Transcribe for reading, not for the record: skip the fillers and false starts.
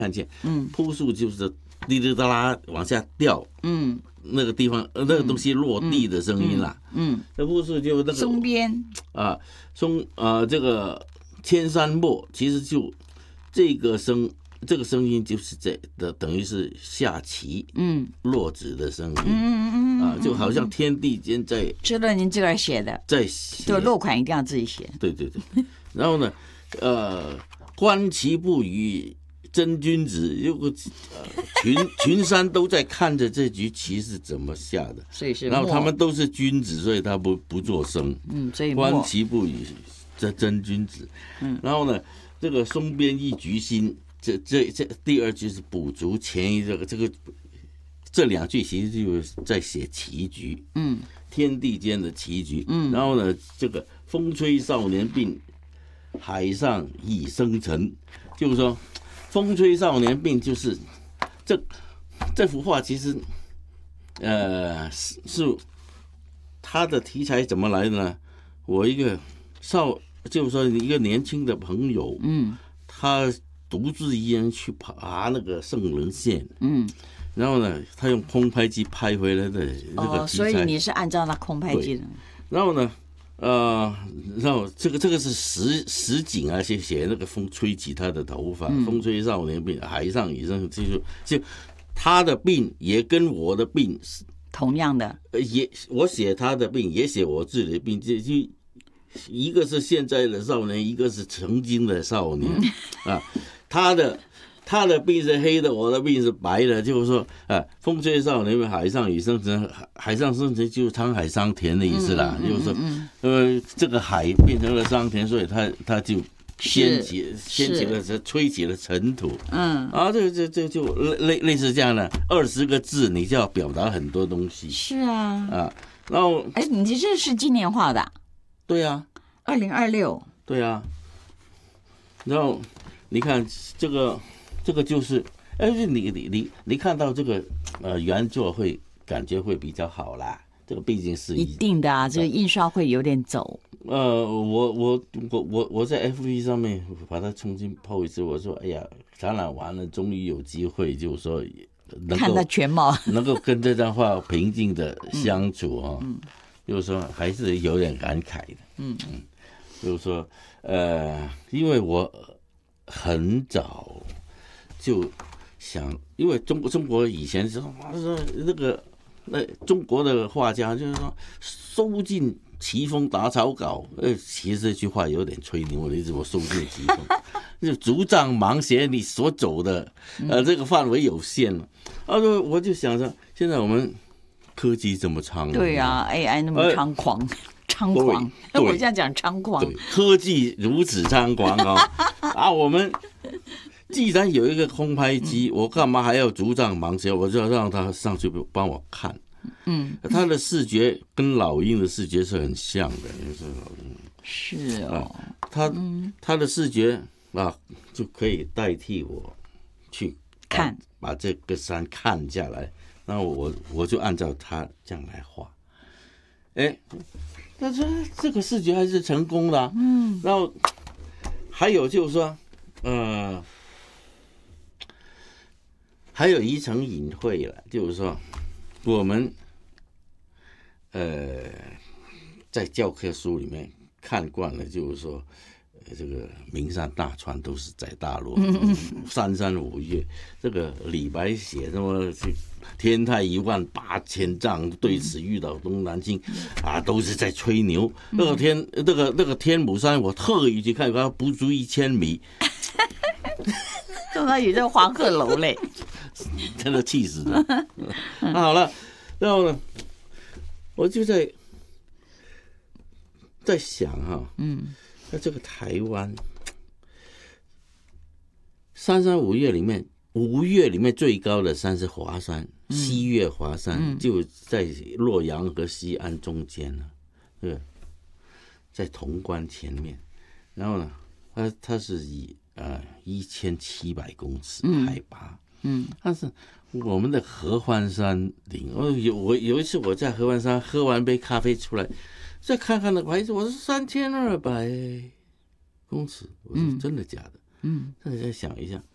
看见，扑树就是滴滴答啦往下掉，那个地方那个东西落地的声音啦，那扑树就那个松边啊这个千山墨，其实就这个声音就是等于是下棋落子的声音，就好像天地间在。 知道您自个儿写的， 在写， 对，落款一定要自己写。 对，然后呢，观棋不语真君子，如果群山都在看着这局棋是怎么下的， 所以是， 然后他们都是君子，所以他不作声， 所以观棋不语真君子，然后呢，这个松边一局新，这第二句是补足前一这两句其实就是在写棋局，天地间的棋局，然后呢，这个风吹少年鬓，海上已生尘，就是说，风吹少年鬓就是这幅画其实，是它的题材怎么来的呢？我一个就是说一个年轻的朋友，他独自一人去爬那个圣人线，然后呢，他用空拍机拍回来的那个题材， 所以你是按照那空拍机的。 然后呢，然后这个是实景啊，写那个风吹起他的头发，风吹少年鬓，海上已生，就他的鬓也跟我的鬓是同样的， 我写他的鬓，也写我自己的鬓，就一个是现在的少年，一个是曾经的少年啊，他的鬓是黑的，我的鬓是白的，就是说，风吹少年鬓，海上已生尘，海上生尘就是沧海桑田的意思啦，就是说，这个海变成了桑田，所以他就掀起了吹起了尘土，这就类似这样的20个字，你就要表达很多东西， 是啊， 然后， 你这是纪念画的， 对啊 ，2026， 对啊，然后你看这个就是，你看到这个原作会感觉会比较好啦。这个毕竟是一定的啊，这个印刷会有点走。 我在 FB 上面把它重新 po 一次，我说哎呀，展览完了，终于有机会，就是说能够看到全貌， 能够跟这张画平静的相处啊，就是说还是有点感慨的。就是说因为我很早就想，因为中国以前是那中国的画家就是说收尽奇峰打草稿，其实这句话有点吹牛的意思，我收尽奇峰，就竹杖芒鞋，你所走的这个范围有限了。我就想着，现在我们科技这么猖狂， 对啊 ，AI 那么猖狂。我这样讲猖狂， 对，科技如此猖狂我们既然有一个空拍机，我干嘛还要竹杖芒鞋？我就要让他上去帮我看。他的视觉跟老鹰的视觉是很像的， 是哦， 他的视觉就可以代替我去看， 把这个山看下来，然后我就按照他这样来画。但是这个视觉还是成功的，然后还有就是说，还有一层隐晦了，就是说，我们在教科书里面看惯了，就是说，这个名山大川都是在大陆，三山五岳，这个李白写什么天台18000丈，对此欲倒东南倾都是在吹牛。那个天母山，我特意去看，它不足1000米， 中到有这黄鹤楼嘞， 真的气死了。好了，然后呢，我就在想那这个台湾三山五岳里面，5岳里面最高的山是华山，西岳华山，就在洛阳和西安中间呢，在潼关前面。然后呢，它是以1700公尺海拔，但是我们的合欢山顶，我有一次我在合欢山喝完杯咖啡出来，再看看那个牌子，我说3200公尺，我说真的假的？再想一下，